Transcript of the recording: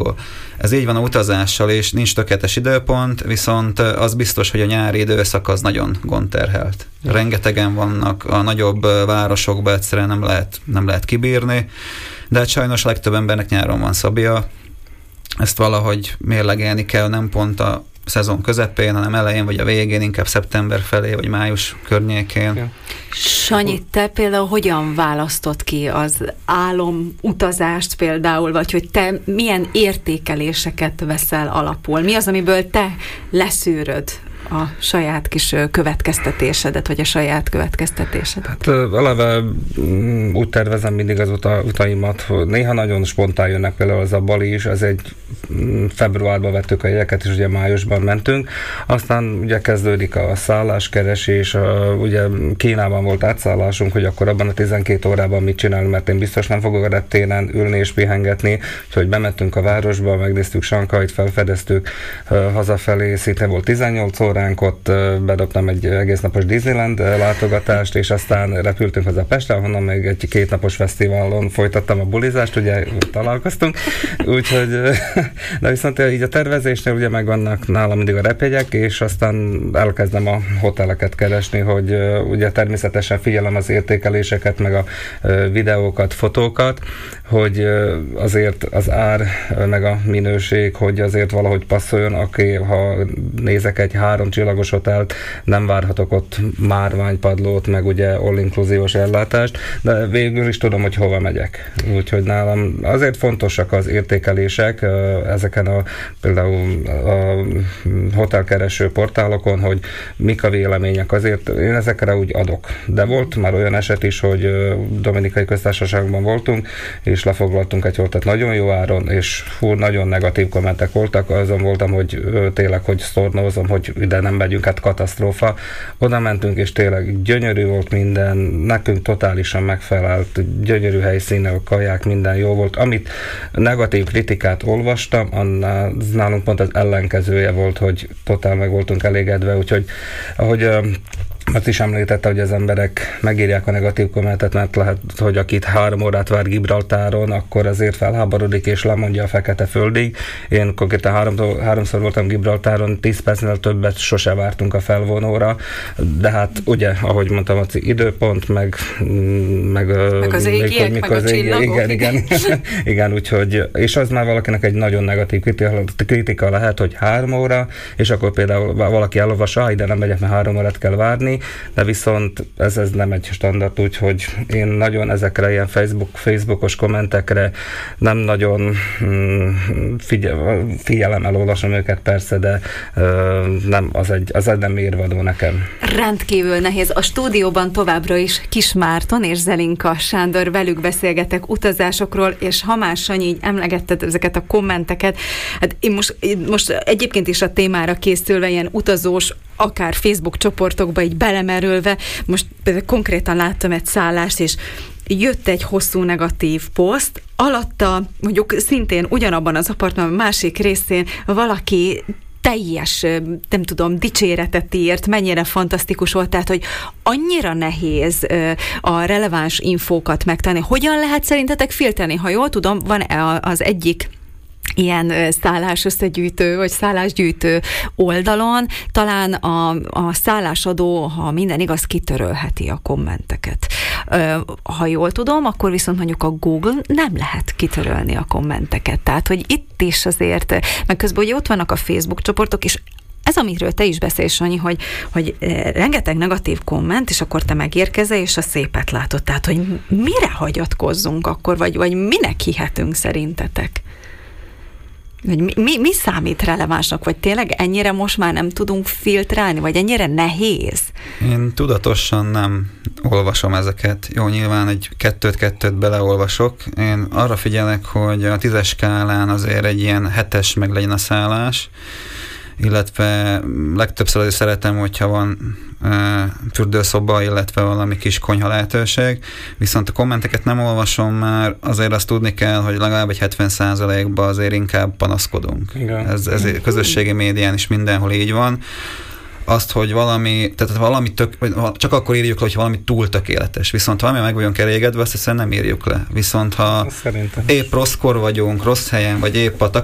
szempontból. Ez így van a utazással, és nincs tökéletes időpont, viszont az biztos, hogy a nyári időszak az nagyon gondterhelt. Rengetegen vannak, a nagyobb városokban egyszerűen nem lehet kibírni, de hát sajnos a legtöbb embernek nyáron van szabja. Ezt valahogy mérlegelni kell, nem pont a szezon közepén, hanem elején vagy a végén, inkább szeptember felé, vagy május környékén. Ja. Sanyi, te például hogyan választod ki az álomutazást például, vagy hogy te milyen értékeléseket veszel alapul? Mi az, amiből te leszűröd a saját kis következtetésedet, vagy a saját következtetésedet? Hát eleve úgy tervezem mindig az utaimat, hogy néha nagyon spontán jönnek, például az a Bali is, ez egy februárban vettük a jegyeket, és ugye májusban mentünk, aztán ugye kezdődik a szálláskeresés, ugye Kínában volt átszállásunk, hogy akkor abban a 12 órában mit csinálni, mert én biztos nem fogok a reptéren ülni és pihengetni, úgyhogy bementünk a városba, megnéztük Sankajt, felfedeztük, hazafelé szinte volt 18 óránk, ott bedobtam egy egész napos Disneyland látogatást, és aztán repültünk haza Pestre, honnan még egy 2 napos fesztiválon folytattam a bulizást, ugye találkoztunk, úgyhogy de viszont így a tervezésnél ugye megvannak nálam mindig a repjegyek, és aztán elkezdem a hoteleket keresni, hogy ugye természetesen figyelem az értékeléseket, meg a videókat, fotókat, hogy azért az ár, meg a minőség, hogy azért valahogy passzoljon, ha nézek egy 3 csillagos hotelt, nem várhatok ott márványpadlót, meg ugye all-inkluzívos ellátást, de végül is tudom, hogy hova megyek. Úgyhogy nálam azért fontosak az értékelések ezeken például a hotelkereső portálokon, hogy mik a vélemények. Azért én ezekre úgy adok. De volt már olyan eset is, hogy Dominikai Köztársaságban voltunk, és lefoglaltunk egy holtat nagyon jó áron, és nagyon negatív kommentek voltak. Azon voltam, hogy tényleg, hogy sztornózom, hogy ide nem megyünk, hát katasztrófa. Oda mentünk, és tényleg gyönyörű volt minden, nekünk totálisan megfelelt, gyönyörű helyszínek, kaják, minden jó volt. Amit negatív kritikát olvastam, annál nálunk pont az ellenkezője volt, hogy totál meg voltunk elégedve, úgyhogy ahogy azt is említette, hogy az emberek megírják a negatív kommentet, mert lehet, hogy akit 3 órát vár Gibraltáron, akkor azért felháborodik és lemondja a fekete földig. Én konkrétan 3-szor voltam Gibraltáron, 10 percnél többet sose vártunk a felvonóra, de hát ugye, ahogy mondtam, az időpont, meg az égiek, meg a csillagok. Igen, úgyhogy, és az már valakinek egy nagyon negatív kritika lehet, hogy 3 óra, és akkor például valaki elolvassa, ide nem megyek, mert 3 órát kell várni, de viszont ez nem egy standard, úgyhogy én nagyon ezekre ilyen Facebookos kommentekre nem nagyon figyelem, elolvasom őket persze, de nem, az egy nem mérvadó nekem. Rendkívül nehéz. A stúdióban továbbra is Kis Márton és Zelinka Sándor, velük beszélgetek utazásokról, és ha már Sanyi, így emlegetted ezeket a kommenteket, hát én most egyébként is a témára készülve ilyen utazós, akár Facebook csoportokba így belemerülve, most konkrétan láttam egy szállást, és jött egy hosszú negatív poszt, alatta mondjuk szintén ugyanabban az apartmanban másik részén valaki teljes, nem tudom, dicséretet írt, mennyire fantasztikus volt, tehát, hogy annyira nehéz a releváns infókat megtenni. Hogyan lehet szerintetek filterni? Ha jól tudom, van az egyik ilyen szállásösszegyűjtő, vagy szállásgyűjtő oldalon, talán a szállásadó, ha minden igaz, kitörölheti a kommenteket. Ha jól tudom, akkor viszont mondjuk a Google nem lehet kitörölni a kommenteket. Tehát, hogy itt is azért, meg közben ugye ott vannak a Facebook csoportok, és ez, amiről te is beszélsz, Sanyi, hogy rengeteg negatív komment, és akkor te megérkezel, és a szépet látod. Tehát, hogy mire hagyatkozzunk akkor, vagy minek hihetünk szerintetek? Mi számít relevánsnak, vagy tényleg ennyire most már nem tudunk filtrálni, vagy ennyire nehéz? Én tudatosan nem olvasom ezeket. Jó, nyilván egy 2-2 beleolvasok. Én arra figyelek, hogy a 10-es skálán azért egy ilyen 7-es meg legyen a szállás, illetve legtöbbször azért szeretem, hogyha van fürdőszoba, illetve valami kis konyha lehetőség, viszont a kommenteket nem olvasom már, azért azt tudni kell, hogy legalább egy 70%-ban azért inkább panaszkodunk. Ez közösségi médián is mindenhol így van. Azt, hogy valami csak akkor írjuk le, hogy valami túl tökéletes. Viszont ha valami meg vagyunk elégedve, azt hiszem nem írjuk le. Viszont ha épp rosszkor vagyunk, rossz helyen, vagy épp a